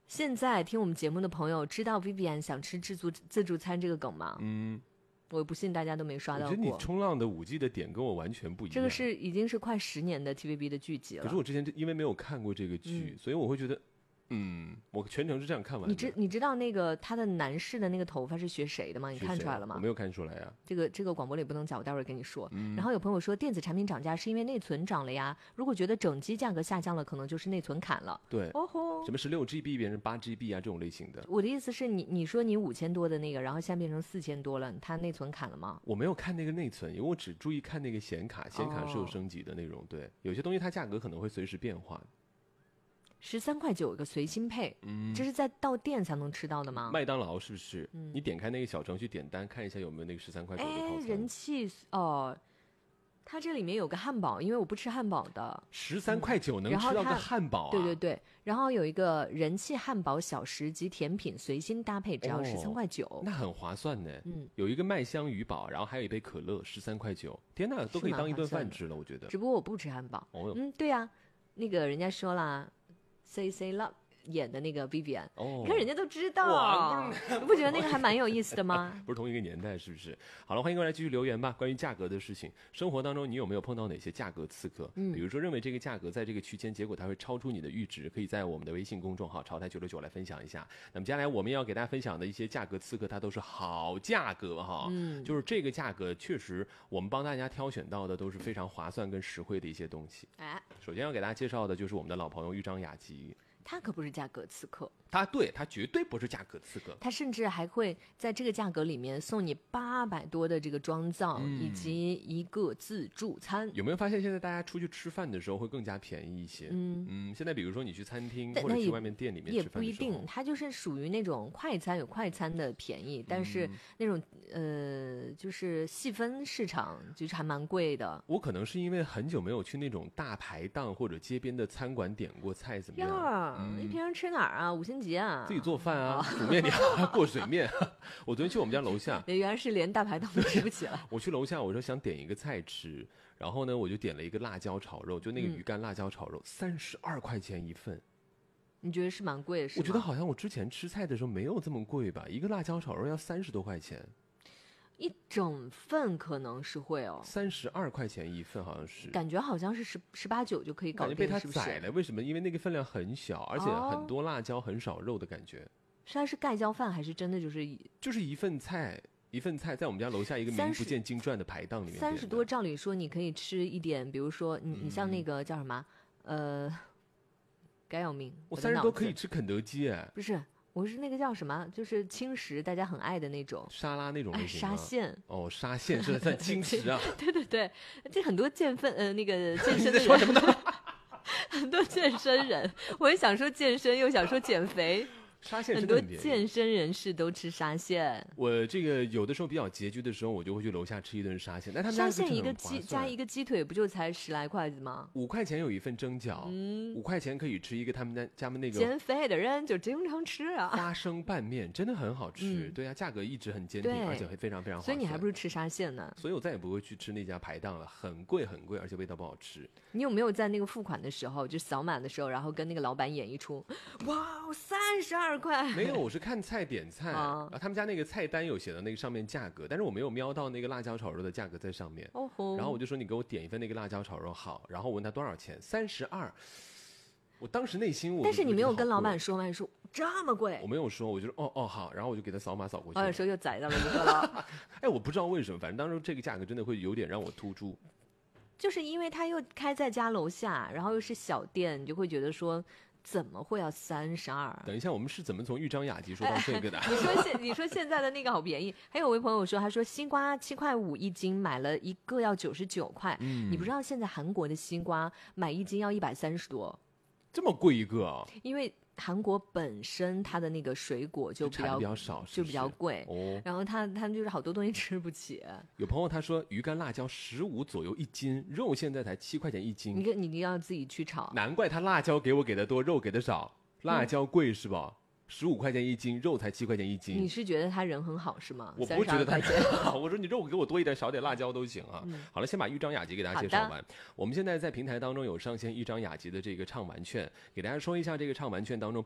现在听我们节目的朋友知道 Vivian 想吃自助餐这个梗吗？我不信大家都没刷到过。 我觉得你冲浪的5G 的点跟我完全不一样。 这个已经是快10年的 TVB 的剧集了。 可是我之前因为没有看过这个剧，所以我会觉得，我全程是这样看完的。 你知道那个他的男士的那个头发是学谁的吗？你看出来了吗？ 我没有看出来啊。 这个广播里不能讲，我待会儿跟你说。然后有朋友说电子产品涨价是因为内存涨了呀，如果觉得整机价格下降了，可能就是内存砍了。 对， 哦吼， 什么16GB 变成8GB 啊这种类型的。 我的意思是你说你5000多的那个，然后现在变成4000多了，它内存砍了吗？ 我没有看那个内存，因为我只注意看那个显卡，显卡是有升级的内容。对，有些东西它价格可能会随时变化。 13块9有个随心配，这是在到店才能吃到的吗？ 麦当劳是不是？你点开那个小程序点单，看一下有没有那个13块9的套餐。 人气哦，它这里面有个汉堡，因为我不吃汉堡的。 13块9能吃到个汉堡啊？ 对对对，然后有一个人气汉堡小食及甜品随心搭配，只要13块9， 那很划算呢。有一个麦香鱼堡，然后还有一杯可乐，13块9，天哪，都可以当一顿饭吃了，我觉得。 只不过我不吃汉堡。对呀，那个人家说啦。Say Love 演的那个 Vivian，你看人家都知道，你不觉得那个还蛮有意思的吗？ 不是同一个年代是不是？好了，欢迎各位来继续留言吧。关于价格的事情，生活当中你有没有碰到哪些价格刺客？比如说认为这个价格在这个区间，结果它会超出你的阈值，可以在我们的微信公众号潮台969来分享一下。那么接下来我们要给大家分享的一些价格刺客，它都是好价格哈，就是这个价格确实我们帮大家挑选到的都是非常划算跟实惠的一些东西。首先要给大家介绍的就是我们的老朋友豫章雅集。 它可不是价格刺客， 它绝对不是价格刺客， 它甚至还会在这个价格里面送你800多的这个妆造，以及一个自助餐。 有没有发现现在大家出去吃饭的时候会更加便宜一些？现在比如说你去餐厅或者去外面店里面吃饭的时候， 也不一定，它就是属于那种快餐有快餐的便宜，但是那种就是细分市场就是还蛮贵的。 我可能是因为很久没有去那种大排档或者街边的餐馆点过菜，怎么样？ 你平常吃哪儿啊？5星级啊？ 自己做饭啊，煮面条啊，过水面。我昨天去我们家楼下， 原来是连大排档都吃不起了。 我去楼下，我说想点一个菜吃，然后呢，我就点了一个辣椒炒肉，就那个鱼干辣椒炒肉，32块钱一份。 你觉得是蛮贵的是吗？ 我觉得好像我之前吃菜的时候没有这么贵吧，一个辣椒炒肉要30多块钱。 一整份可能是会哦 ，32块钱一份，好像是， 感觉好像是18、9就可以搞定， 感觉被他宰了。为什么？因为那个分量很小，而且很多辣椒，很少肉的感觉。 是它是盖浇饭，还是真的就是一份菜？一份菜在我们家楼下一个名不见经传的排档里面 ，30多，照理说你可以吃一点，比如说你像那个叫什么该要命， 我30多可以吃肯德基哎， 不是。我是那个叫什么，就是轻食，大家很爱的那种沙拉那种类型沙县哦，沙县是算轻食啊。 对对对，这很多那个健身的人。 你在说什么呢？ 很多健身人，我也想说健身，又想说减肥。 沙县很多健身人士都吃沙县。 我这个有的时候比较拮据的时候，我就会去楼下吃一顿沙县。但他们沙县一个鸡加一个鸡腿，不就才10来块子吗 ？5块钱有一份蒸饺，5块钱可以吃一个他们家那个。 减肥的人就经常吃啊。 花生拌面真的很好吃，对啊，价格一直很坚挺，而且非常非常划算。 所以你还不如吃沙县呢。 所以我再也不会去吃那家排档了，很贵很贵，而且味道不好吃。 你有没有在那个付款的时候，就扫码的时候，然后跟那个老板演一出？哇，32块！ 没有，我是看菜点菜啊，他们家那个菜单有写的那个上面价格，但是我没有瞄到那个辣椒炒肉的价格在上面。然后我就说你给我点一份那个辣椒炒肉好，然后我问他多少钱，32。我当时内心但是你没有跟老板说吗？你说这么贵？ 我没有说，我就说哦好，然后我就给他扫码扫过去。 老板说又宰到了一个了。 哎，我不知道为什么，反正当时这个价格真的会有点让我突出。 就是因为他又开在家楼下，然后又是小店，你就会觉得说怎么会要32？ 等一下，我们是怎么从豫章雅集说到这个的？ 你说现在的那个好便宜。还有位朋友说，他说西瓜7块5一斤，买了一个要99块。你不知道现在韩国的西瓜买一斤要130多， 这么贵一个啊？ 因为韩国本身它的那个水果就比较少， 就比较贵哦。 然后他们就是好多东西吃不起。 有朋友他说鱼干辣椒15左右一斤，肉现在才7块钱一斤。 你要自己去炒。 难怪他辣椒给我给的多，肉给的少。辣椒贵是吧？15块钱一斤，肉才7块钱一斤。 你是觉得他人很好是吗？ 我不觉得他人很好，我说你肉给我多一点，少点辣椒都行啊。好了，先把豫章雅集给大家介绍完。我们现在在平台当中有上线豫章雅集的这个畅玩券，给大家说一下这个畅玩券当中